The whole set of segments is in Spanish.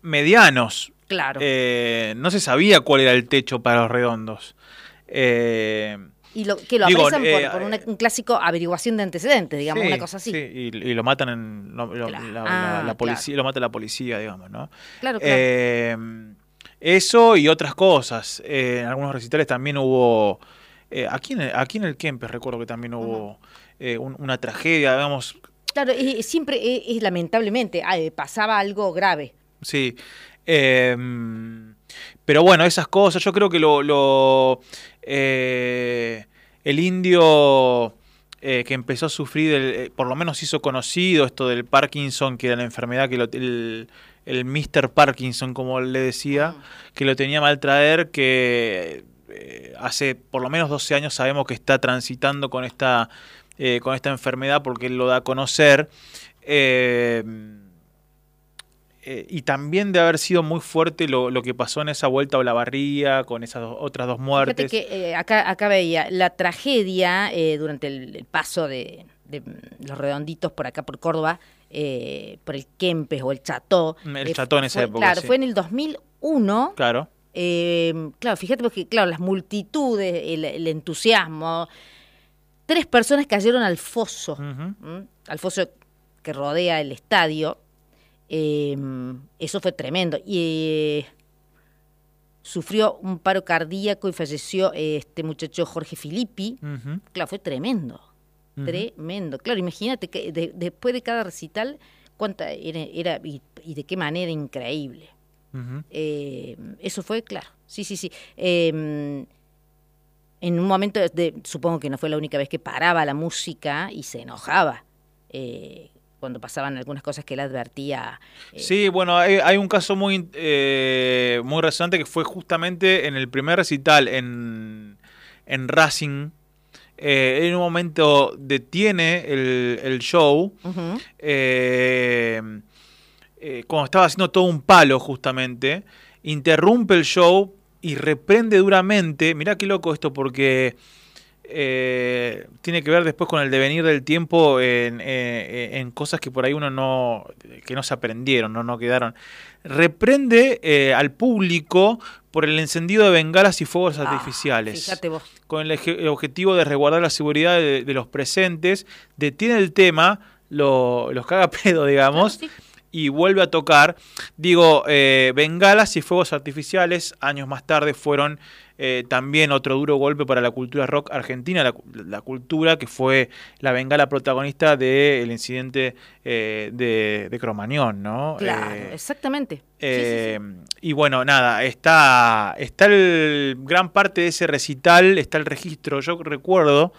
medianos. Claro. No se sabía cuál era el techo para Los Redondos. Y lo apresan por un clásico averiguación de antecedentes, digamos, una cosa así. Sí, y lo matan la policía, lo mata la policía, digamos, ¿no? Claro. Eso y otras cosas. En algunos recitales también hubo... aquí en el Kempes recuerdo que también hubo una tragedia, digamos. Claro, siempre es lamentablemente pasaba algo grave. Sí. Pero bueno, esas cosas, yo creo que el indio que empezó a sufrir, por lo menos hizo conocido esto del Parkinson, que era la enfermedad que el Mr. Parkinson, como le decía, que lo tenía mal traer, que hace por lo menos 12 años sabemos que está transitando con esta enfermedad porque él lo da a conocer. Y también de haber sido muy fuerte lo que pasó en esa vuelta a Olavarría con esas otras dos muertes. Fíjate que acá veía la tragedia durante el paso de los redonditos por acá, por Córdoba, por el Kempes o el Cható. El Cható en esa época, claro, sí. fue en el 2001. Claro. Claro, fíjate porque, claro, las multitudes, el entusiasmo. 3 personas cayeron al foso, al foso que rodea el estadio. Eso fue tremendo. Y sufrió un paro cardíaco y falleció este muchacho Jorge Filippi. Claro, fue tremendo. Tremendo. Claro, imagínate que después de cada recital, cuánta era y de qué manera increíble. Eso fue, claro. Sí. En un momento, supongo que no fue la única vez que paraba la música y se enojaba. Cuando pasaban algunas cosas que él advertía. Sí, bueno, hay un caso muy resonante que fue justamente en el primer recital en Racing. En un momento detiene el show, cuando estaba haciendo todo un palo justamente, interrumpe el show y reprende duramente. Mirá qué loco esto, porque tiene que ver después con el devenir del tiempo en cosas que por ahí que no se aprendieron, no quedaron. Reprende al público por el encendido de bengalas y fuegos artificiales. Fíjate vos. Con el objetivo de resguardar la seguridad de los presentes. Detiene el tema, los caga pedo, digamos. Claro, sí. Y vuelve a tocar. Digo, bengalas y fuegos artificiales años más tarde fueron también otro duro golpe para la cultura rock argentina, la cultura que fue la bengala protagonista del incidente de Cromañón, ¿no? Claro, exactamente. Sí. Y bueno, nada, está gran parte de ese recital, está el registro. Yo recuerdo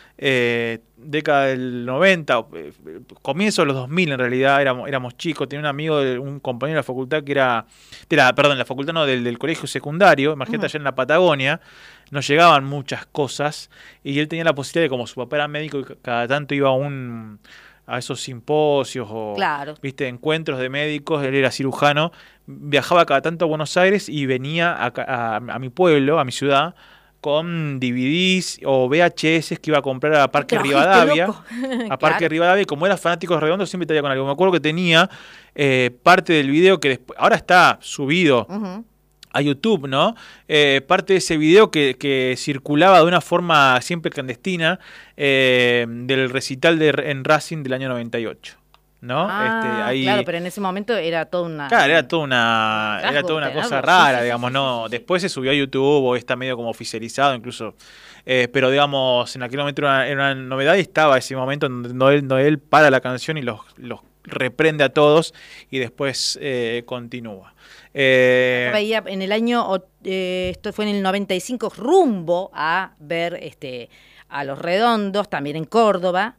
década del 90, comienzo de los 2000 en realidad, éramos chicos. Tenía un amigo, un compañero de la facultad que era, la facultad no, del colegio secundario, imagínate, allá en la Patagonia, nos llegaban muchas cosas y él tenía la posibilidad de, como su papá era médico y cada tanto iba a esos simposios o claro, encuentros de médicos, él era cirujano, viajaba cada tanto a Buenos Aires y venía a mi pueblo, a mi ciudad, con DVDs o VHS que iba a comprar a Parque Rivadavia. A Parque claro. Rivadavia, y como era fanático de Redondos, siempre traía con algo. Me acuerdo que tenía parte del video que después, ahora está subido a YouTube, ¿no? Parte de ese video que circulaba de una forma siempre clandestina del recital en Racing del año 98. ¿No? Ahí... Claro, pero en ese momento era toda una... Claro, era toda una cosa rara, digamos, ¿no? Sí. Después se subió a YouTube o está medio como oficializado incluso. Pero, digamos, en aquel momento era una novedad y estaba ese momento donde él para la canción y los reprende a todos y después continúa. Veía en el año, esto fue en el 95, rumbo a ver a Los Redondos, también en Córdoba.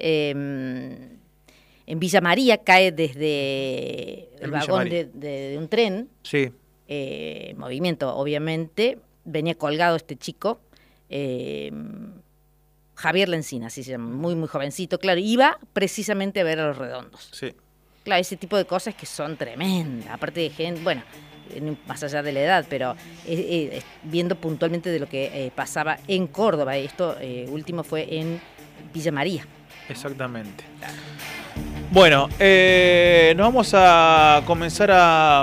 En Villa María cae desde el vagón de un tren. Sí. Movimiento, obviamente. Venía colgado este chico. Javier Lencina, así se llama, muy, muy jovencito. Claro, iba precisamente a ver a Los Redondos. Sí. Claro, ese tipo de cosas que son tremendas. Aparte de gente, bueno, más allá de la edad, pero viendo puntualmente de lo que pasaba en Córdoba. Esto último fue en Villa María. Exactamente. Claro. Bueno, nos vamos a comenzar a